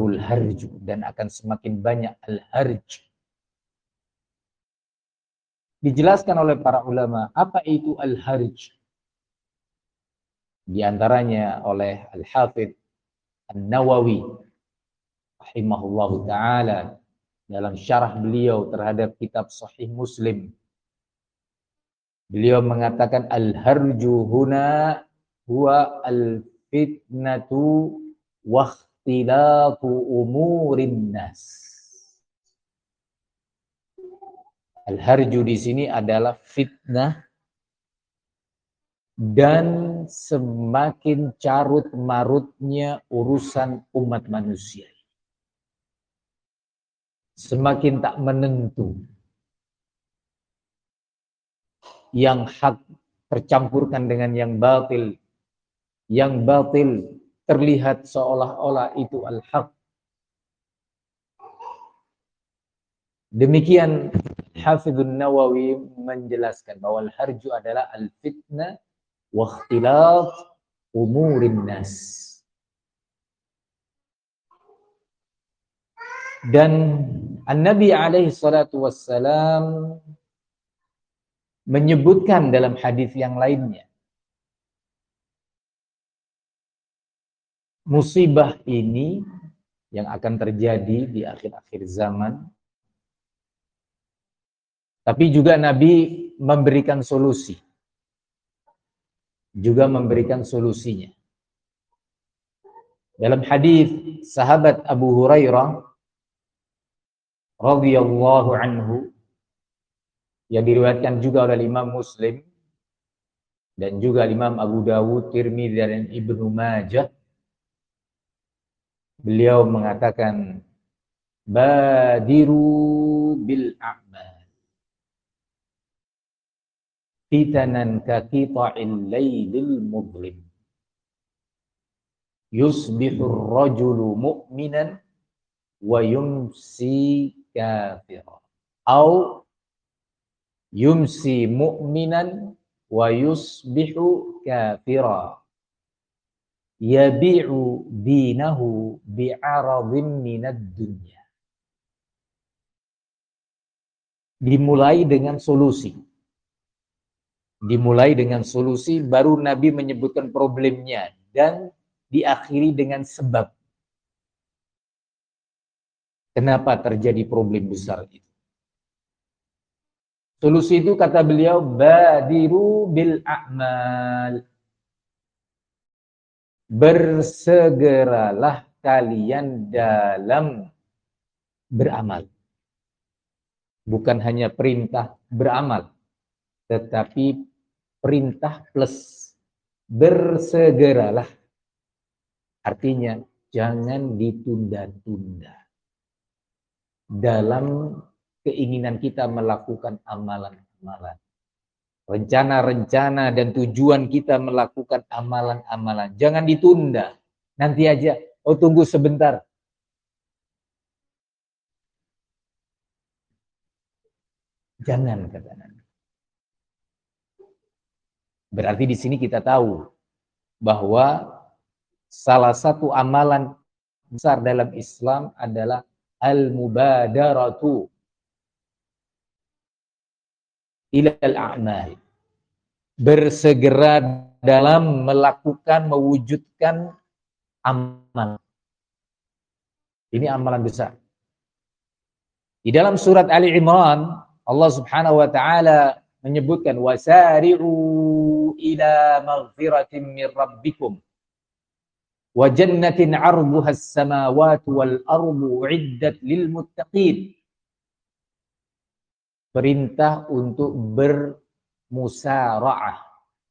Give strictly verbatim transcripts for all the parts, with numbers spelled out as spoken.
yakthurul harju, dan akan semakin banyak al-harj. Dijelaskan oleh para ulama apa itu al-harj. Di antaranya oleh Al-Hafidz An-Nawawi rahimahullahu taala dalam syarah beliau terhadap kitab Sahih Muslim. Beliau mengatakan al-harju huna huwa al-fitnatu wa ikhtilatu umurin nas. Al-harju di sini adalah fitnah dan semakin carut marutnya urusan umat manusia. Semakin tak menentu. Yang hak tercampurkan dengan yang batil. Yang batil terlihat seolah-olah itu al-haq. Demikian Hafidhun Nawawi menjelaskan bahwa al-harju adalah al-fitnah wa ikhtilaf umurin nas. Dan An-Nabi alaihi salatu wassalam menyebutkan dalam hadis yang lainnya, musibah ini yang akan terjadi di akhir-akhir zaman. Tapi juga Nabi memberikan solusi. Juga memberikan solusinya. Dalam hadis sahabat Abu Hurairah radhiyallahu anhu yang diriwayatkan juga oleh Imam Muslim dan juga Imam Abu Dawud, Tirmidzi dan Ibnu Majah, beliau mengatakan badiru bil a'mal fitanan ka qita'il lailil mudlim yusbihu ar-rajulu mu'minan wa yumsi kafiran au yumsi mu'minan wa yusbihu kafiran yabi'u dinahu bi'aradhin minad dunya. Dimulai dengan solusi. Dimulai dengan solusi, baru Nabi menyebutkan problemnya dan diakhiri dengan sebab. Kenapa terjadi problem besar itu? Solusi itu kata beliau badiru bil a'mal. Bersegeralah kalian dalam beramal. Bukan hanya perintah beramal, tetapi perintah plus bersegeralah. Artinya jangan ditunda-tunda dalam keinginan kita melakukan amalan-amalan. Rencana-rencana dan tujuan kita melakukan amalan-amalan. Jangan ditunda. Nanti aja. Oh, tunggu sebentar. Jangan, kata Nabi. Berarti di sini kita tahu bahwa salah satu amalan besar dalam Islam adalah al-mubadaratu ilal a'mal. Bersegera dalam melakukan, mewujudkan amal. Ini amalan besar. Di dalam surat Ali Imran, Allah Subhanahu wa taala menyebutkan wasari'u ila maghfiratin min rabbikum wa jannatin 'arduha as-samawati wal ardu 'iddat lil muttaqin. Perintah untuk bermusara'ah.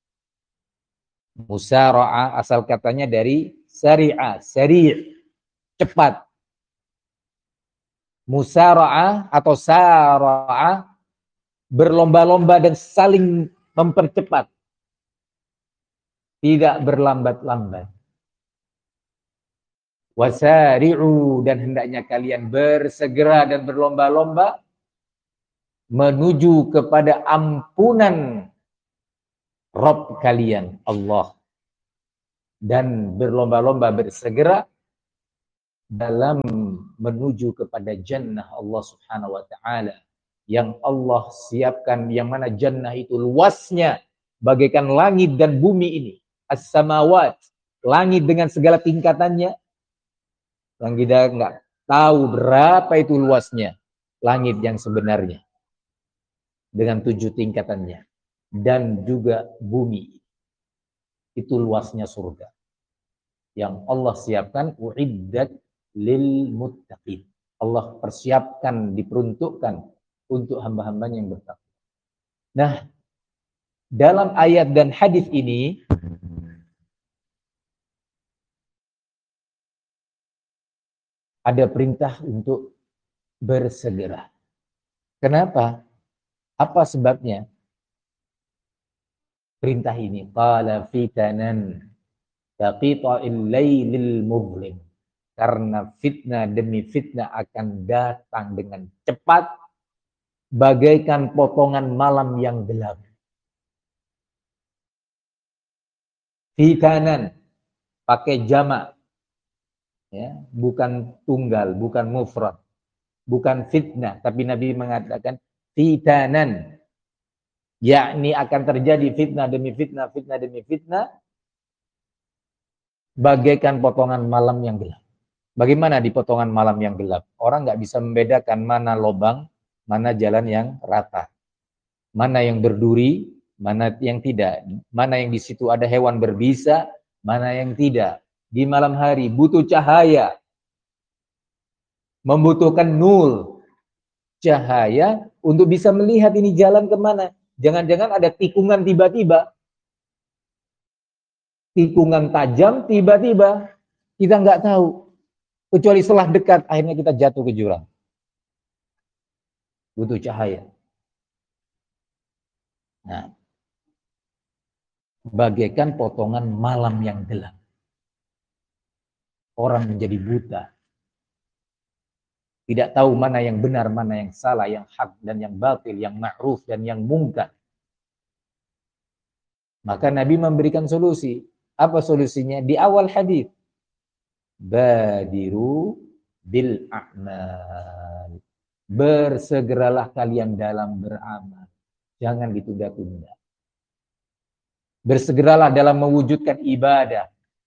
Musara'ah asal katanya dari sari'ah, sari', cepat. Musara'ah atau sara'ah, berlomba-lomba dan saling mempercepat. Tidak berlambat-lambat. Wasari'u, dan hendaknya kalian bersegera dan berlomba-lomba menuju kepada ampunan Rabb kalian, Allah. Dan berlomba-lomba bersegera dalam menuju kepada jannah Allah Subhanahu wa taala yang Allah siapkan, yang mana jannah itu luasnya bagaikan langit dan bumi ini. As-samawat, langit dengan segala tingkatannya. Yang kita nggak tahu berapa itu luasnya langit yang sebenarnya dengan tujuh tingkatannya, dan juga bumi itu luasnya surga yang Allah siapkan, uiddat lil muttaqin. Allah persiapkan, diperuntukkan untuk hamba-hambanya yang bertakwa. Nah, dalam ayat dan hadis ini ada perintah untuk bersegera. Kenapa? Apa sebabnya? Perintah ini, qala fitanan kaqita'il lailil muzlim. Karena fitnah demi fitnah akan datang dengan cepat bagaikan potongan malam yang gelap. Fitanan pakai jamak, ya, bukan tunggal, bukan mufrad, bukan fitnah, tapi Nabi mengatakan fitanan, yakni akan terjadi fitnah demi fitnah, fitnah demi fitnah, bagaikan potongan malam yang gelap. Bagaimana di potongan malam yang gelap? Orang nggak bisa membedakan mana lubang, mana jalan yang rata, mana yang berduri, mana yang tidak, mana yang di situ ada hewan berbisa, mana yang tidak. Di malam hari butuh cahaya, membutuhkan nur, cahaya untuk bisa melihat ini jalan kemana. Jangan-jangan ada tikungan tiba-tiba, tikungan tajam tiba-tiba, kita nggak tahu. Kecuali setelah dekat, akhirnya kita jatuh ke jurang. Butuh cahaya. Nah, bagaikan potongan malam yang gelap. Orang menjadi buta. Tidak tahu mana yang benar, mana yang salah, yang hak dan yang batil, yang ma'ruf dan yang mungkar. Maka Nabi memberikan solusi. Apa solusinya? Di awal hadis. Badiru bil a'mal. Bersegeralah kalian dalam beramal. Jangan ditunda-tunda. Bersegeralah dalam mewujudkan ibadah.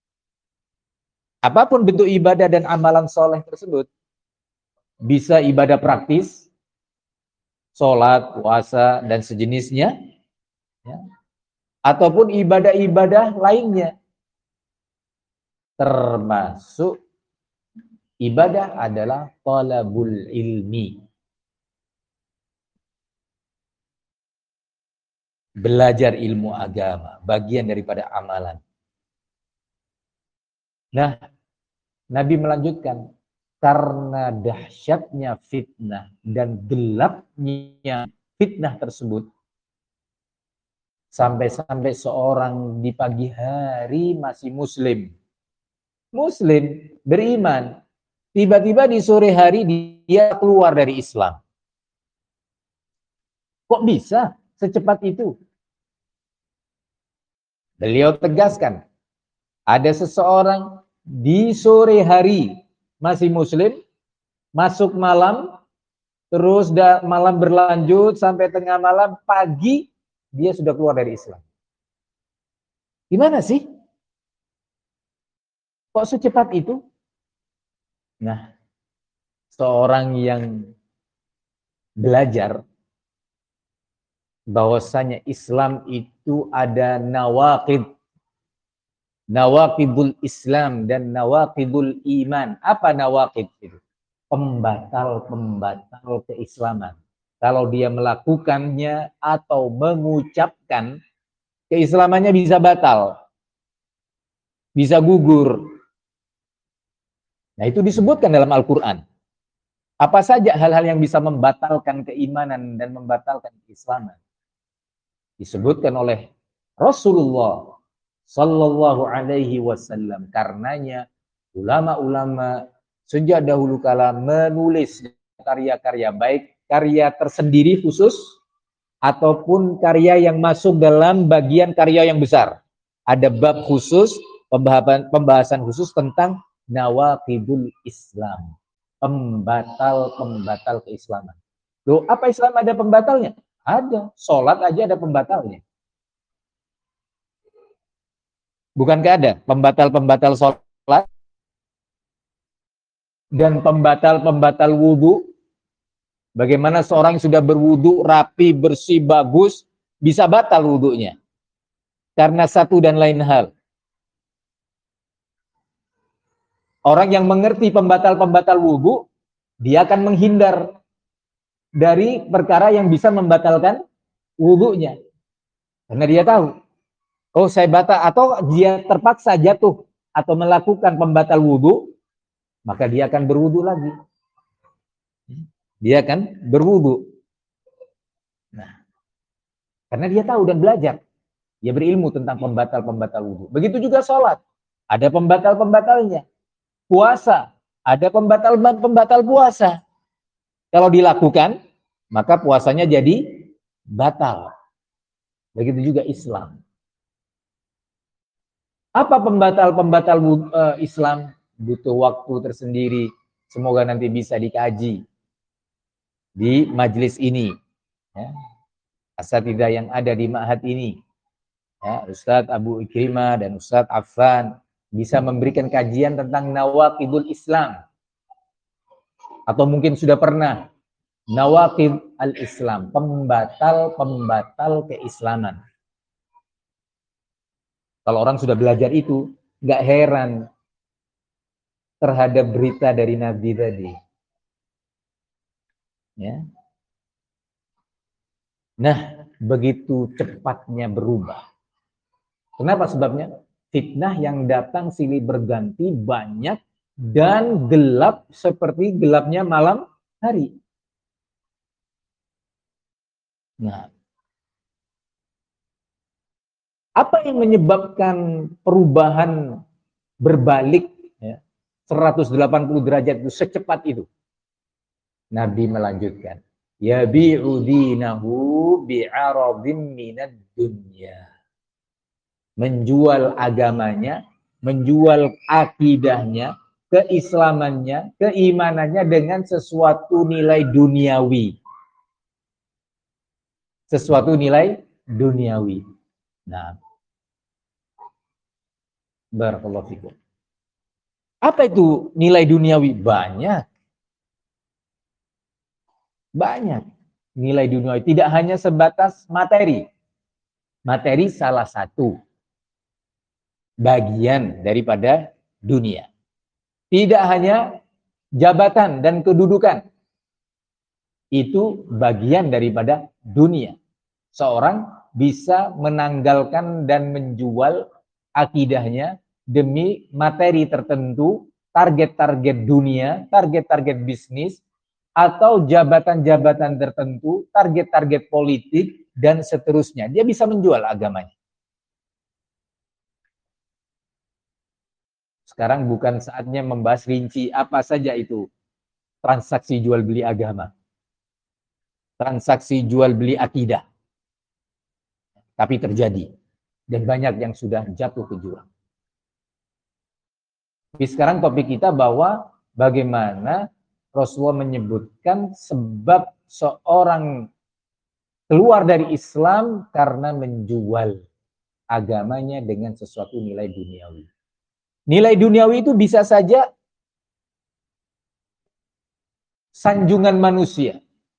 Apapun bentuk ibadah dan amalan soleh tersebut. Bisa ibadah praktis, sholat, puasa, dan sejenisnya, ya. Ataupun ibadah-ibadah lainnya. Termasuk ibadah adalah talabul ilmi. Belajar ilmu agama, bagian daripada amalan. Nah, Nabi melanjutkan, karena dahsyatnya fitnah dan gelapnya fitnah tersebut, sampai-sampai seorang di pagi hari masih muslim, muslim, beriman, tiba-tiba di sore hari dia keluar dari Islam. Kok bisa secepat itu? Beliau tegaskan, ada seseorang di sore hari masih muslim, masuk malam, terus malam berlanjut sampai tengah malam, pagi dia sudah keluar dari Islam. Gimana sih? Kok secepat itu? Nah, seorang yang belajar bahwasanya Islam itu ada nawaqid, nawaqidul Islam dan nawaqidul iman. Apa nawaqid itu? Pembatal-pembatal keislaman. Kalau dia melakukannya atau mengucapkan, keislamannya bisa batal, bisa gugur. Nah, itu disebutkan dalam Al-Quran. Apa saja hal-hal yang bisa membatalkan keimanan dan membatalkan keislaman. Disebutkan oleh Rasulullah Sallallahu Alaihi Wasallam. Karenanya ulama-ulama sejak dahulu kala menulis karya-karya, baik karya tersendiri khusus ataupun karya yang masuk dalam bagian karya yang besar. Ada bab khusus, pembahasan, pembahasan khusus tentang nawaqidul Islam. Pembatal-pembatal keislaman. Loh, apa Islam ada pembatalnya? Ada. Sholat aja ada pembatalnya. Bukankah ada pembatal-pembatal sholat dan pembatal-pembatal wudhu? Bagaimana seorang yang sudah berwudhu, rapi, bersih, bagus, bisa batal wudhunya? Karena satu dan lain hal. Orang yang mengerti pembatal-pembatal wudhu, dia akan menghindar dari perkara yang bisa membatalkan wudhunya. Karena dia tahu, oh saya batal, atau dia terpaksa jatuh atau melakukan pembatal wudhu, maka dia akan berwudhu lagi. Dia akan berwudhu. Nah, karena dia tahu dan belajar. Dia berilmu tentang pembatal-pembatal wudhu. Begitu juga sholat. Ada pembatal-pembatalnya. Puasa. Ada pembatal-pembatal puasa. Kalau dilakukan, maka puasanya jadi batal. Begitu juga Islam. Apa pembatal-pembatal uh, Islam? Butuh waktu tersendiri. Semoga nanti bisa dikaji di majelis ini, ya. Asatidzah yang ada di ma'had ini, ya, Ustadz Abu Ikrimah dan Ustadz Affan bisa memberikan kajian tentang nawaqidul Islam, atau mungkin sudah pernah nawaqid al-Islam, pembatal-pembatal keislaman. Kalau orang sudah belajar itu, nggak heran terhadap berita dari Nabi tadi. Ya. Nah, begitu cepatnya berubah. Kenapa sebabnya? Fitnah yang datang silih berganti banyak dan gelap seperti gelapnya malam hari. Nah, apa yang menyebabkan perubahan berbalik ya, seratus delapan puluh derajat itu secepat itu? Nabi melanjutkan, yabi'u dinahu bi'aradin minad dunya. Menjual agamanya, menjual akidahnya, keislamannya, keimanannya dengan sesuatu nilai duniawi. Sesuatu nilai duniawi. Nah, barakallahu fikum. Apa itu nilai duniawi? Banyak. Banyak nilai duniawi. Tidak hanya sebatas materi. Materi salah satu bagian daripada dunia. Tidak hanya jabatan dan kedudukan. Itu bagian daripada dunia. Seorang bisa menanggalkan dan menjual akidahnya demi materi tertentu, target-target dunia, target-target bisnis, atau jabatan-jabatan tertentu, target-target politik, dan seterusnya. Dia bisa menjual agamanya. Sekarang bukan saatnya membahas rinci apa saja itu transaksi jual beli agama. Transaksi jual beli akidah. Tapi terjadi. Dan banyak yang sudah jatuh ke jurang. Tapi sekarang topik kita bahwa bagaimana Rasulullah menyebutkan sebab seorang keluar dari Islam karena menjual agamanya dengan sesuatu nilai duniawi. Nilai duniawi itu bisa saja sanjungan manusia.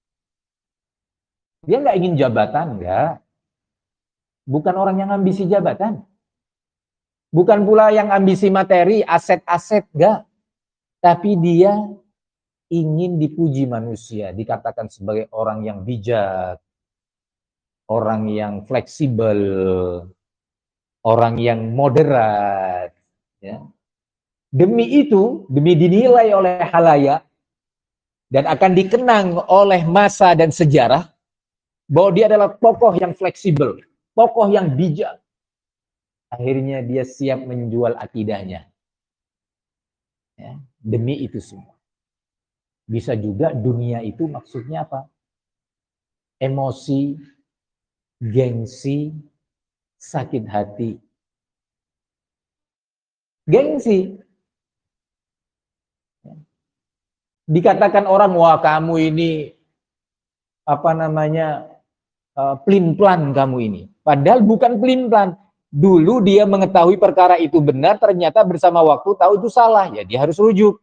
Dia nggak ingin jabatan, enggak. Bukan orang yang ambisi jabatan. Bukan pula yang ambisi materi, aset-aset, enggak. Tapi dia ingin dipuji manusia, dikatakan sebagai orang yang bijak, orang yang fleksibel, orang yang moderat. Ya. Demi itu, demi dinilai oleh halayak, dan akan dikenang oleh masa dan sejarah, bahwa dia adalah tokoh yang fleksibel, tokoh yang bijak. Akhirnya dia siap menjual akidahnya. Ya, demi itu semua. Bisa juga dunia itu maksudnya apa? Emosi, gengsi, sakit hati. Gengsi. Dikatakan orang, wah kamu ini apa namanya uh, plin-plan kamu ini. Padahal bukan plin-plan. Dulu dia mengetahui perkara itu benar, ternyata bersama waktu tahu itu salah. Ya dia harus rujuk.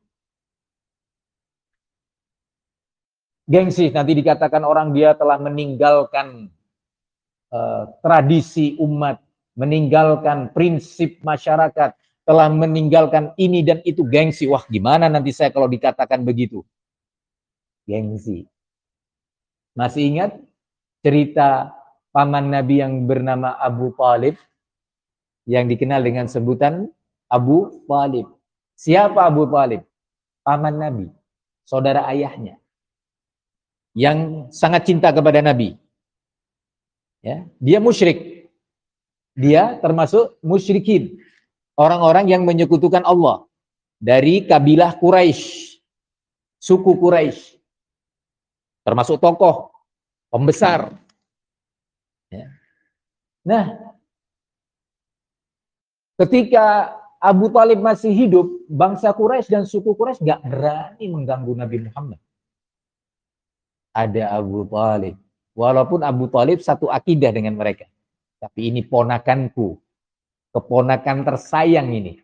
Gengsi, nanti dikatakan orang dia telah meninggalkan uh, tradisi umat, meninggalkan prinsip masyarakat, telah meninggalkan ini dan itu. Gengsi, wah gimana nanti saya kalau dikatakan begitu? Gengsi. Masih ingat cerita paman Nabi yang bernama Abu Thalib, yang dikenal dengan sebutan Abu Thalib. Siapa Abu Thalib? Paman Nabi, saudara ayahnya, yang sangat cinta kepada Nabi. Ya, dia musyrik. Dia termasuk musyrikin, orang-orang yang menyekutukan Allah dari kabilah Quraisy, suku Quraisy, termasuk tokoh pembesar. Ya. Nah, ketika Abu Thalib masih hidup, bangsa Quraisy dan suku Quraisy gak berani mengganggu Nabi Muhammad. Ada Abu Thalib. Walaupun Abu Thalib satu akidah dengan mereka. Tapi ini ponakanku. Keponakan tersayang ini.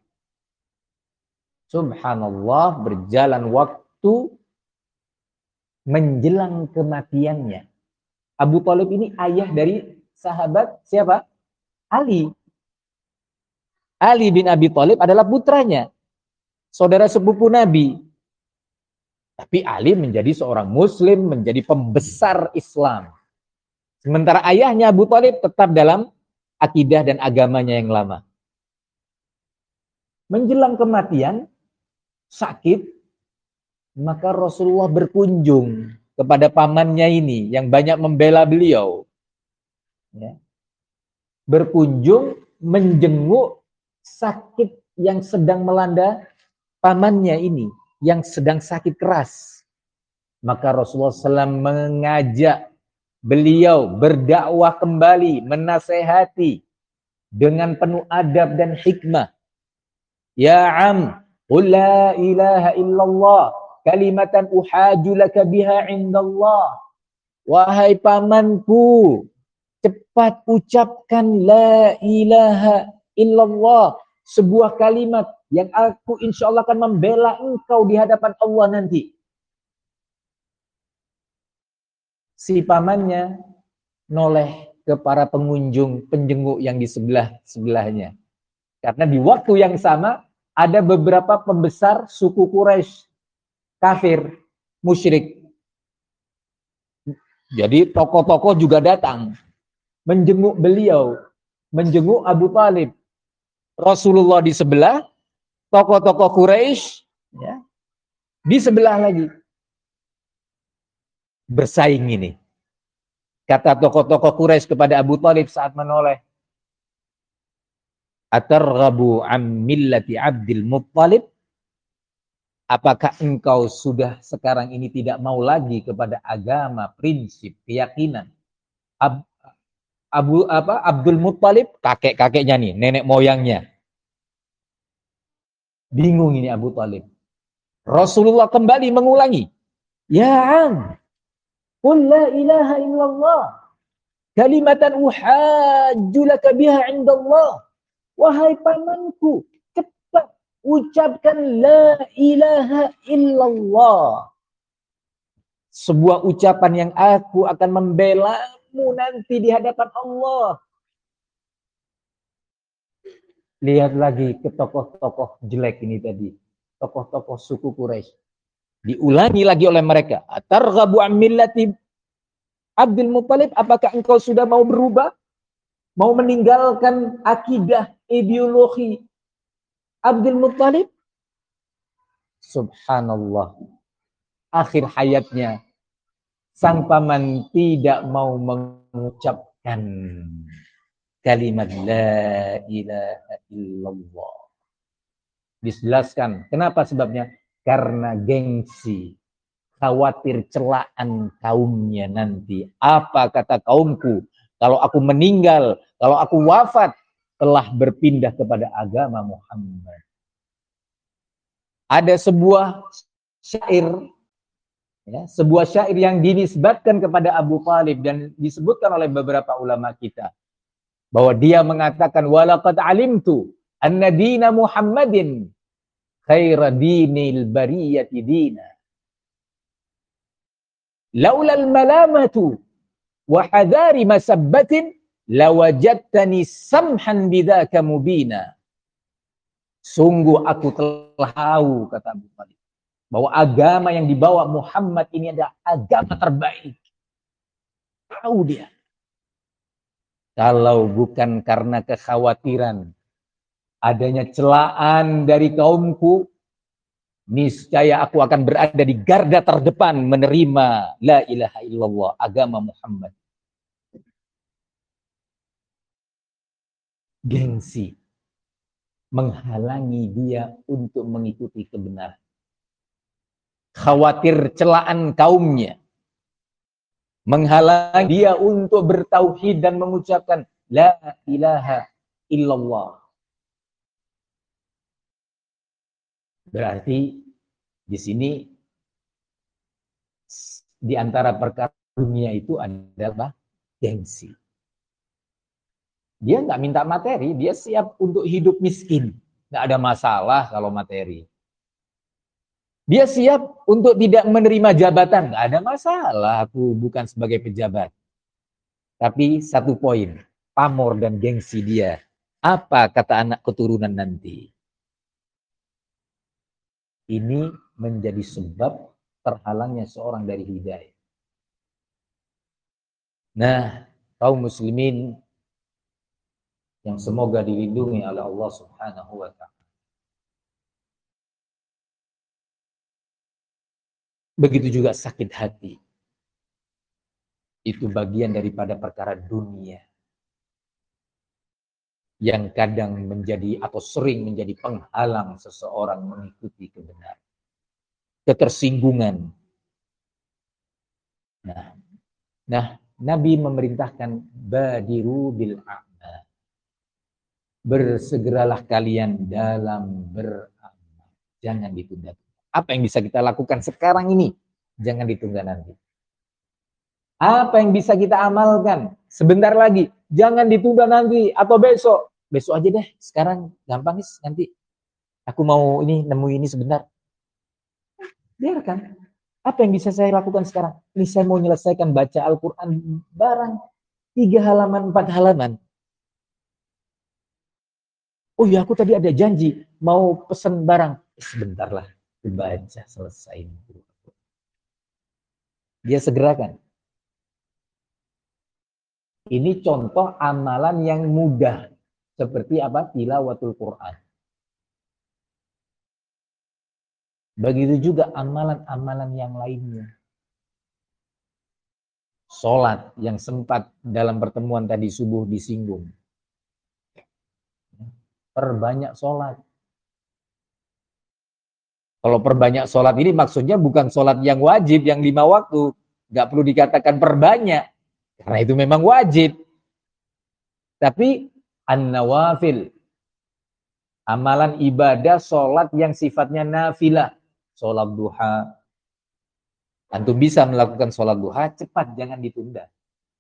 Subhanallah, berjalan waktu menjelang kematiannya. Abu Thalib ini ayah dari sahabat siapa? Ali. Ali bin Abi Thalib adalah putranya. Saudara sepupu Nabi. Tapi Ali menjadi seorang muslim, menjadi pembesar Islam. Sementara ayahnya Abu Thalib tetap dalam akidah dan agamanya yang lama. Menjelang kematian, sakit, maka Rasulullah berkunjung kepada pamannya ini yang banyak membela beliau. Ya. Berkunjung, menjenguk sakit yang sedang melanda pamannya ini, yang sedang sakit keras. Maka Rasulullah shallallahu alaihi wasallam mengajak beliau berdakwah kembali, menasehati dengan penuh adab dan hikmah. Ya am, qul la ilaha illallah, kalimatan uhaju laka biha indallah. Wahai pamanku, cepat ucapkan la ilaha illallah, sebuah kalimat yang aku insya Allah akan membela engkau di hadapan Allah nanti. Si pamannya noleh ke para pengunjung, penjenguk yang di sebelah-sebelahnya. Karena di waktu yang sama, ada beberapa pembesar suku Quraisy, kafir, musyrik. Jadi tokoh-tokoh juga datang, menjenguk beliau, menjenguk Abu Thalib. Rasulullah di sebelah, tokoh-tokoh Quraisy ya, di sebelah lagi. Bersaing ini. Kata tokoh-tokoh Quraisy kepada Abu Thalib saat menoleh, atarghabu am millati Abdul Muttalib? Apakah engkau sudah sekarang ini tidak mau lagi kepada agama, prinsip, keyakinan Ab, Abu apa Abdul Muttalib, kakek-kakeknya nih, nenek moyangnya. Bingung ini Abu Thalib. Rasulullah kembali mengulangi, ya am, qul la ilaha illallah, kalimatan uhajju laka biha indallah. Wahai pamanku, cepat ucapkan la ilaha illallah. Sebuah ucapan yang aku akan membelamu nanti di hadapan Allah. Lihat lagi ke tokoh-tokoh jelek ini tadi. Tokoh-tokoh suku Quraisy. Diulangi lagi oleh mereka. Atarghabu an millati Abdul Muttalib, apakah engkau sudah mau berubah? Mau meninggalkan akidah, ideologi Abdul Muttalib? Subhanallah. Akhir hayatnya, sang paman tidak mau mengucapkan kalimat la ilaha illallah. Dijelaskan. Kenapa sebabnya? Karena gengsi. Khawatir celaan kaumnya nanti. Apa kata kaumku? Kalau aku meninggal, kalau aku wafat, telah berpindah kepada agama Muhammad. Ada sebuah syair Ya, sebuah syair yang dinisbatkan kepada Abu Thalib dan disebutkan oleh beberapa ulama kita bahwa dia mengatakan walaqad alimtu anna dina Muhammadin khaira dinil bariyati dina laulal malamatu wa hadari masabbatin lawajadtani samhan bidzaka mubina. Sungguh aku telah tahu, kata Abu Thalib, bahwa agama yang dibawa Muhammad ini adalah agama terbaik. Tahu dia. Kalau bukan karena kekhawatiran adanya celaan dari kaumku, niscaya aku akan berada di garda terdepan menerima la ilaha illallah, agama Muhammad. Gengsi menghalangi dia untuk mengikuti kebenaran. Khawatir celaan kaumnya menghalangi dia untuk bertauhid dan mengucapkan la ilaha illallah. Berarti di sini di antara perkara dunia itu adalah gengsi. Dia nggak minta materi, dia siap untuk hidup miskin. Nggak ada masalah kalau materi. Dia siap untuk tidak menerima jabatan. Nggak ada masalah, aku bukan sebagai pejabat. Tapi satu poin, pamor dan gengsi dia. Apa kata anak keturunan nanti? Ini menjadi sebab terhalangnya seorang dari hidayah. Nah, kaum muslimin yang semoga dilindungi oleh Allah Subhanahu wa taala. Begitu juga sakit hati. Itu bagian daripada perkara dunia yang kadang menjadi atau sering menjadi penghalang seseorang mengikuti kebenaran. Ketersinggungan. Nah, nah Nabi memerintahkan badiru bil a'mal. Bersegeralah kalian dalam beramal. Jangan ditunda. Apa yang bisa kita lakukan sekarang ini? Jangan ditunda nanti. Apa yang bisa kita amalkan sebentar lagi? Jangan ditunda nanti atau besok. Besok aja deh, sekarang gampang nih nanti. Aku mau ini, nemu ini sebentar. Biarkan. Apa yang bisa saya lakukan sekarang? Ini saya mau menyelesaikan baca Al-Quran barang. Tiga halaman, empat halaman. Oh ya, aku tadi ada janji mau pesan barang. Sebentar lah, dibaca selesai. Dia segerakan. Ini contoh amalan yang mudah. Seperti apa? Tilawatul Quran. Begitu juga amalan-amalan yang lainnya. Sholat yang sempat dalam pertemuan tadi subuh disinggung. Perbanyak sholat. Kalau perbanyak sholat ini maksudnya bukan sholat yang wajib, yang lima waktu. Nggak perlu dikatakan perbanyak. Karena itu memang wajib. Tapi an-nawafil. Amalan ibadah sholat yang sifatnya nafilah. Sholat duha. Antum bisa melakukan sholat duha, cepat, jangan ditunda.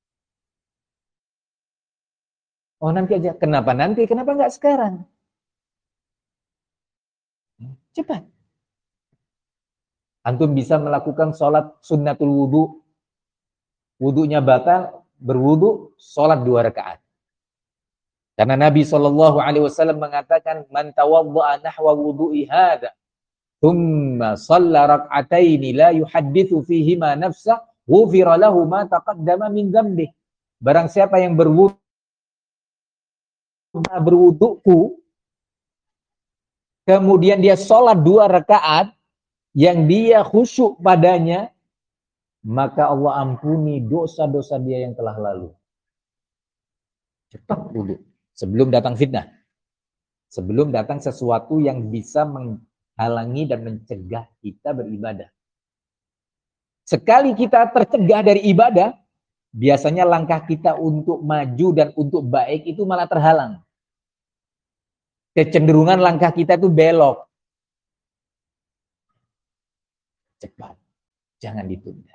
Oh nanti aja. Kenapa nanti? Kenapa nggak sekarang? Cepat. Antum bisa melakukan sholat sunnatul wudu. Wudunya batal, berwudu, sholat dua rakaat. Karena Nabi shallallahu alaihi wasallam mengatakan, man tawadda'a nahwa wudu'i hadha, thumma shalla rak'ataini la yuhaddithu fihima nafsah, ghufira lahu ma taqaddama min dzambih. Barang siapa yang berwudu berwuduku, kemudian dia sholat dua rakaat yang dia khusyuk padanya, maka Allah ampuni dosa-dosa dia yang telah lalu. Cepat wudu sebelum datang fitnah, sebelum datang sesuatu yang bisa menghalangi dan mencegah kita beribadah. Sekali kita tercegah dari ibadah, biasanya langkah kita untuk maju dan untuk baik itu malah terhalang. Kecenderungan langkah kita itu belok. Cepat. Jangan ditunda.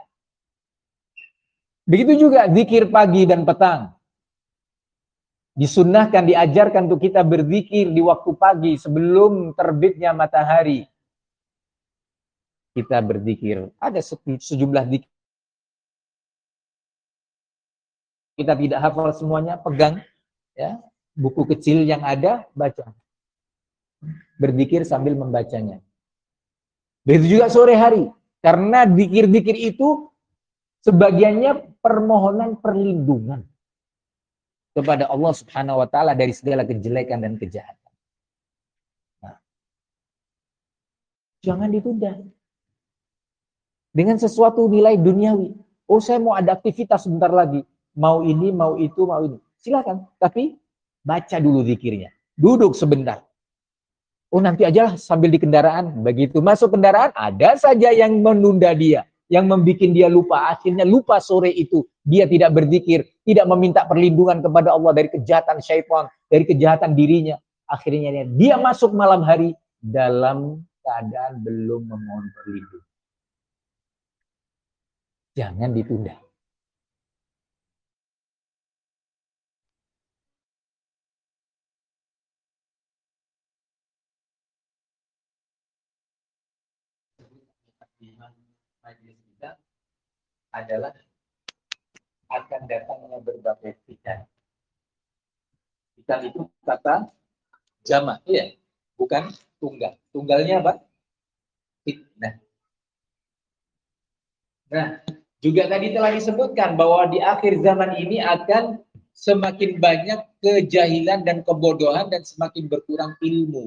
Begitu juga zikir pagi dan petang. Disunnahkan, diajarkan untuk kita berzikir di waktu pagi sebelum terbitnya matahari. Kita berzikir. Ada sejumlah zikir. Kita tidak hafal semuanya, pegang ya buku kecil yang ada, baca. Berzikir sambil membacanya. Begitu juga sore hari. Karena zikir-zikir itu sebagiannya permohonan perlindungan kepada Allah Subhanahu wa taala dari segala kejelekan dan kejahatan. Nah, jangan ditunda. Dengan sesuatu nilai duniawi. Oh, saya mau ada aktivitas sebentar lagi. Mau ini, mau itu, mau ini. Silakan, tapi baca dulu zikirnya. Duduk sebentar. Oh, nanti aja sambil di kendaraan. Begitu masuk kendaraan, ada saja yang menunda dia, yang membuat dia lupa. Akhirnya lupa sore itu. Dia tidak berzikir, tidak meminta perlindungan kepada Allah dari kejahatan syaitan, dari kejahatan dirinya. Akhirnya dia masuk malam hari dalam keadaan belum memohon perlindungan. Jangan ditunda. Majelis kita adalah akan datangnya berbagai fitan. Fitan itu kata jamak, ya, bukan tunggal. Tunggalnya apa? Fitnah. Nah, juga tadi telah disebutkan bahwa di akhir zaman ini akan semakin banyak kejahilan dan kebodohan dan semakin berkurang ilmu.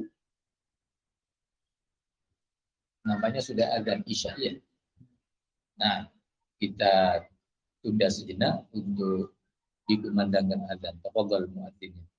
Namanya sudah azan Isya, ya. Nah, kita tunda sejenak untuk dikumandangkan azan. Tafadhal muadzin.